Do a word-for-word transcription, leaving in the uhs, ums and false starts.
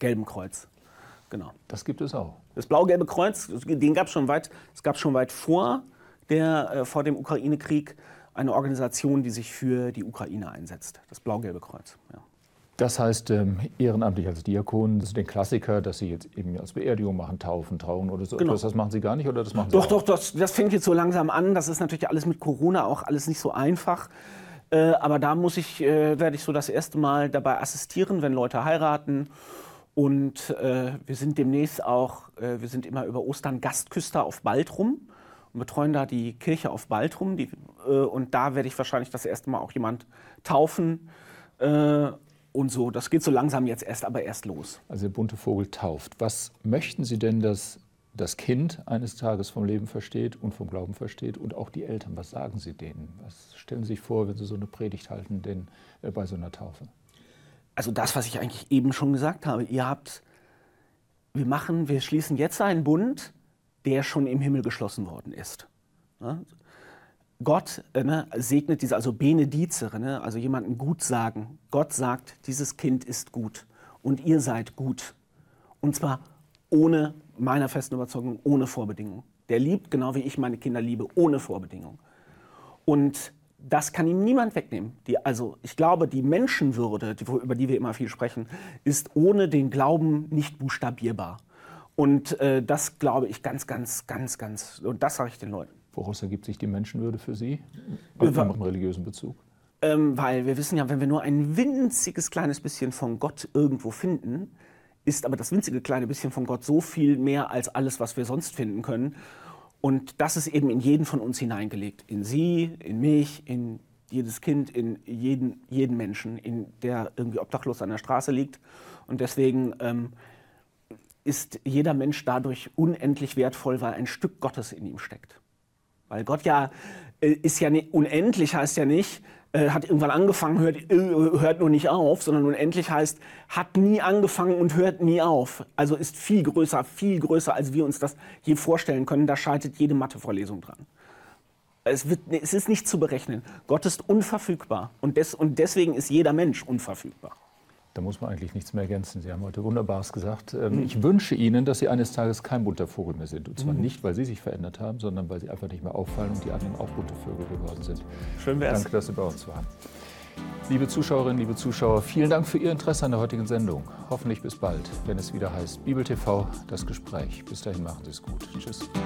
Gelben Kreuz. Genau. Das gibt es auch. Das Blau-Gelbe Kreuz, den gab es schon weit, es gab schon weit vor, der, äh, vor dem Ukraine-Krieg eine Organisation, die sich für die Ukraine einsetzt. Das Blau-Gelbe Kreuz. Ja. Das heißt, ähm, ehrenamtlich als Diakon, das ist den Klassiker, dass Sie jetzt eben als Beerdigung machen, Taufen, Trauung oder so Genau. etwas. Das machen Sie gar nicht oder das machen Sie Doch, auch? doch, das, das fängt jetzt so langsam an. Das ist natürlich alles mit Corona auch alles nicht so einfach. Äh, aber da muss ich, äh, werde ich so das erste Mal dabei assistieren, wenn Leute heiraten. Und äh, wir sind demnächst auch, äh, wir sind immer über Ostern Gastküster auf Baltrum und betreuen da die Kirche auf Baltrum. Die, äh, und da werde ich wahrscheinlich das erste Mal auch jemand taufen. Äh, und so, das geht so langsam jetzt erst, aber erst los. Also der bunte Vogel tauft. Was möchten Sie denn, dass das Kind eines Tages vom Leben versteht und vom Glauben versteht und auch die Eltern? Was sagen Sie denen? Was stellen Sie sich vor, wenn Sie so eine Predigt halten denn, äh, bei so einer Taufe? Also das, was ich eigentlich eben schon gesagt habe. Ihr habt, wir machen, wir schließen jetzt einen Bund, der schon im Himmel geschlossen worden ist. Ja? Gott äh, ne, segnet diese, also Benedizere, ne, also jemanden gut sagen. Gott sagt, dieses Kind ist gut und ihr seid gut. Und zwar ohne, meiner festen Überzeugung, ohne Vorbedingung. Der liebt, genau wie ich meine Kinder liebe, ohne Vorbedingung. Und das kann ihm niemand wegnehmen. Die, also ich glaube, die Menschenwürde, die, über die wir immer viel sprechen, ist ohne den Glauben nicht buchstabierbar. Und äh, das glaube ich ganz, ganz, ganz, ganz, und das sage ich den Leuten. Woraus ergibt sich die Menschenwürde für Sie im religiösen Bezug? Ähm, weil wir wissen ja, wenn wir nur ein winziges kleines bisschen von Gott irgendwo finden, ist aber das winzige kleine bisschen von Gott so viel mehr als alles, was wir sonst finden können. Und das ist eben in jeden von uns hineingelegt. In Sie, in mich, in jedes Kind, in jeden, jeden Menschen, in der irgendwie obdachlos an der Straße liegt. Und deswegen ähm, ist jeder Mensch dadurch unendlich wertvoll, weil ein Stück Gottes in ihm steckt. Weil Gott ja äh, ist ja nicht, unendlich heißt ja nicht, äh, hat irgendwann angefangen, hört, äh, hört nur nicht auf, sondern unendlich heißt, hat nie angefangen und hört nie auf. Also ist viel größer, viel größer, als wir uns das je vorstellen können. Da scheitert jede Mathevorlesung dran. Es, wird, es ist nicht zu berechnen. Gott ist unverfügbar und, des, und deswegen ist jeder Mensch unverfügbar. Da muss man eigentlich nichts mehr ergänzen. Sie haben heute Wunderbares gesagt. Ähm, ich wünsche Ihnen, dass Sie eines Tages kein bunter Vogel mehr sind. Und zwar nicht, weil Sie sich verändert haben, sondern weil Sie einfach nicht mehr auffallen und die anderen auch bunte Vögel geworden sind. Schön wär's. Danke, dass Sie bei uns waren. Liebe Zuschauerinnen, liebe Zuschauer, vielen Dank für Ihr Interesse an der heutigen Sendung. Hoffentlich bis bald, wenn es wieder heißt Bibel T V, das Gespräch. Bis dahin machen Sie es gut. Tschüss.